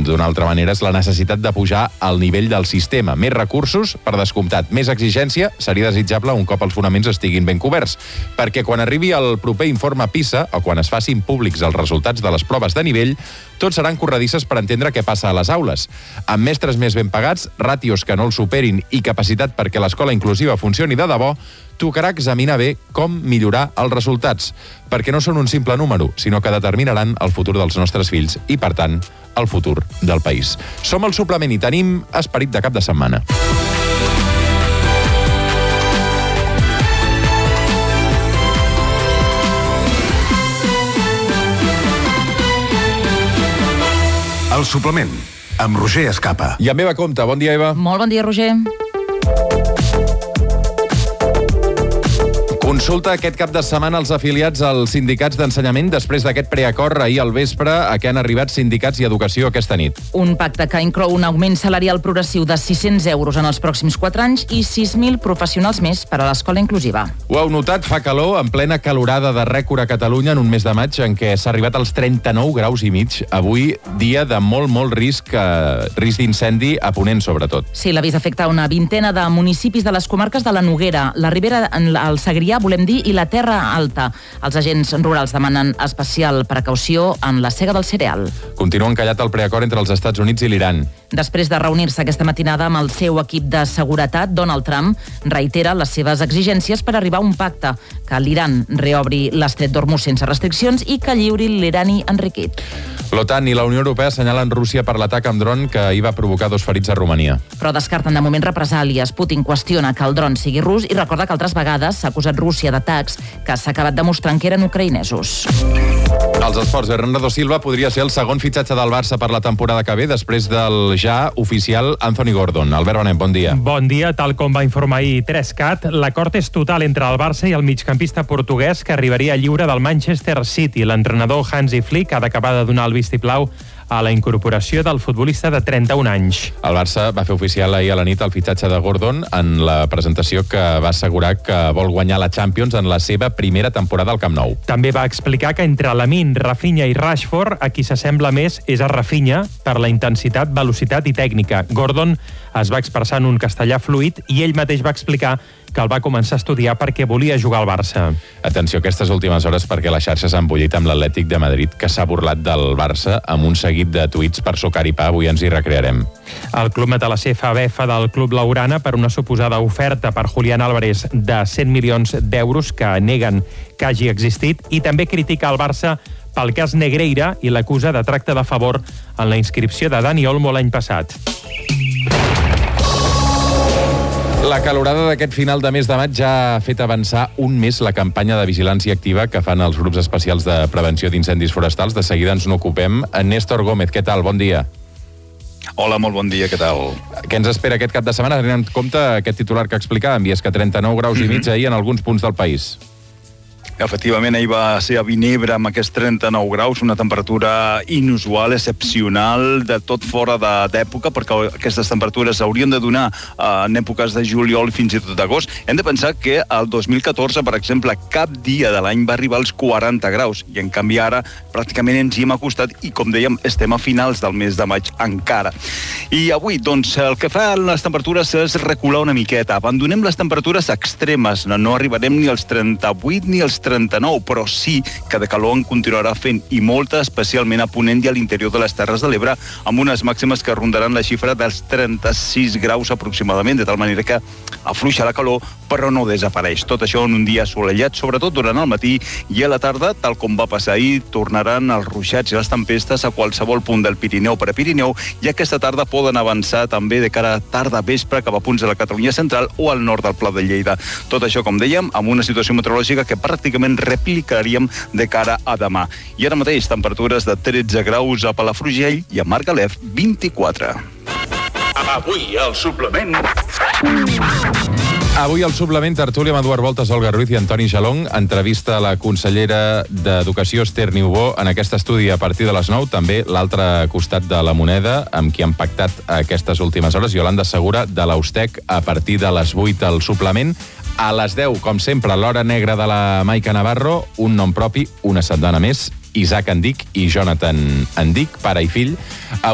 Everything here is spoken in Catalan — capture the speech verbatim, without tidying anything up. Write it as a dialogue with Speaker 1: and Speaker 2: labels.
Speaker 1: d'una altra manera, és la necessitat de pujar al nivell del sistema. Més recursos, per descomptat, més exigència, seria desitjable un cop els fonaments estiguin ben coberts. Perquè quan arribi el proper informe PISA, o quan es facin públics els resultats de les proves de nivell, tots seran corredisses per entendre què passa a les aules. Amb mestres més ben pagats, ràtios que no els superin i capacitat perquè l'escola inclusiva funcioni de debò, tocarà examinar bé com millorar els resultats, perquè no són un simple número, sinó que determinaran el futur dels nostres fills i, per tant, el futur del país. Som al Suplement i tenim esperit de cap de setmana.
Speaker 2: El Suplement, amb Roger Escapa.
Speaker 1: I amb Eva Compte. Bon dia, Eva.
Speaker 3: Molt bon dia, Roger.
Speaker 1: Consulta aquest cap de setmana els afiliats als sindicats d'ensenyament després d'aquest preacord ahir al vespre a què han arribat sindicats i educació aquesta nit.
Speaker 3: Un pacte que inclou un augment salarial progressiu de sis-cents euros en els pròxims quatre anys i sis mil professionals més per a l'escola inclusiva.
Speaker 1: Ho heu notat? Fa calor en plena calorada de rècord a Catalunya en un mes de maig en què s'ha arribat als trenta-nou graus i mig. Avui, dia de molt, molt risc, eh, risc d'incendi a Ponent, sobretot.
Speaker 3: Sí, l'avís afecta una vintena de municipis de les comarques de la Noguera, la Ribera, el Segrià, volem dir, i la Terra Alta. Els agents rurals demanen especial precaució en la sega del cereal.
Speaker 1: Continua encallat el preacord entre els Estats Units i l'Iran.
Speaker 3: Després de reunir-se aquesta matinada amb el seu equip de seguretat, Donald Trump reitera les seves exigències per arribar a un pacte, que l'Iran reobri l'estret d'Hormuz sense restriccions i que lliuri l'irani enriquit.
Speaker 1: L'OTAN i la Unió Europea assenyalen Rússia per l'atac amb dron que hi va provocar dos ferits a Romania.
Speaker 3: Però descarten de moment represàlies. Putin qüestiona que el dron sigui rus i recorda que altres vegades s'ha acusat Rússia d'atacs que s'ha acabat demostrant que eren ucraïnesos.
Speaker 1: Als esports, Bernardo Silva podria ser el segon fitxatge del Barça per la temporada que ve després del ja oficial Anthony Gordon. Albert Benet, bon dia.
Speaker 4: Bon dia. Tal com va informar ahir tres cat, l'acord és total entre el Barça i el migcampista portuguès que arribaria lliure del Manchester City. L'entrenador Hansi Flick ha d'acabar de donar el vistiplau a la incorporació del futbolista de trenta-un anys.
Speaker 1: El Barça va fer oficial ahir a la nit el fitxatge de Gordon en la presentació que va assegurar que vol guanyar la Champions en la seva primera temporada al Camp Nou.
Speaker 4: També va explicar que entre Lamine, Rafinha i Rashford, a qui s'assembla més és a Rafinha per la intensitat, velocitat i tècnica. Gordon es va expressar en un castellà fluid i ell mateix va explicar que el va començar a estudiar perquè volia jugar al Barça.
Speaker 1: Atenció aquestes últimes hores perquè la xarxa s'ha embullit amb l'Atlètic de Madrid, que s'ha burlat del Barça amb un seguit de tuits per sucar i pa. Avui ens hi recrearem.
Speaker 4: El club matalasser fa befa del club Laurana per una suposada oferta per Julián Álvarez de cent milions d'euros que neguen que hagi existit i també critica el Barça pel cas Negreira i l'acusa de tracte de favor en la inscripció de Dani Olmo l'any passat.
Speaker 1: La calorada d'aquest final de mes de maig ja ha fet avançar un mes la campanya de vigilància activa que fan els grups especials de prevenció d'incendis forestals. De seguida ens n'ocupem. Néstor Gómez, què tal? Bon dia.
Speaker 5: Hola, molt bon dia, què tal?
Speaker 1: Què ens espera aquest cap de setmana? Tenint en compte aquest titular que explicàvem, i és que trenta-nou graus mm-hmm. i mig ahir en alguns punts del país.
Speaker 5: Efectivament, ahir va ser a Vinebre amb aquests trenta-nou graus, una temperatura inusual, excepcional, de tot fora d'època, perquè aquestes temperatures haurien de donar eh, en èpoques de juliol fins i tot d'agost. Hem de pensar que el dos mil catorze, per exemple, cap dia de l'any va arribar als quaranta graus, i en canvi ara pràcticament ens hi hem acostat i, com dèiem, estem a finals del mes de maig encara. I avui, doncs, el que fan les temperatures és recular una miqueta. Abandonem les temperatures extremes, no, no arribarem ni als trenta-vuit ni als trenta-nou, però sí que de calor en continuarà fent, i molta, especialment a Ponent i a l'interior de les Terres de l'Ebre, amb unes màximes que rondaran la xifra dels trenta-sis graus aproximadament, de tal manera que afluixa la calor, però no desapareix. Tot això en un dia assolellat, sobretot durant el matí i a la tarda, tal com va passar ahir, tornaran els ruixats i les tempestes a qualsevol punt del Pirineu per a Pirineu, i aquesta tarda poden avançar també de cara a tarda-vespre cap a punts de la Catalunya central o al nord del Pla de Lleida. Tot això, com dèiem, amb una situació meteorològica que pràcticament replicaríem de cara a demà. I ara mateix, temperatures de tretze graus a Palafrugell i a Margalef, vint-i-quatre.
Speaker 2: Avui, al suplement...
Speaker 1: Avui al suplement, tertúlia amb Eduard Voltas, Olga Ruiz i Antoni Jalong. Entrevista a la consellera d'Educació, Esther Niubó, en aquest estudi a partir de les nou. També l'altre costat de la moneda, amb qui han pactat aquestes últimes hores, Iolanda Segura, de l'Austec, a partir de les vuit al suplement. A les deu, com sempre, l'hora negra de la Maica Navarro, un nom propi, una setmana més, Isaac Endic i Jonathan Endic, pare i fill.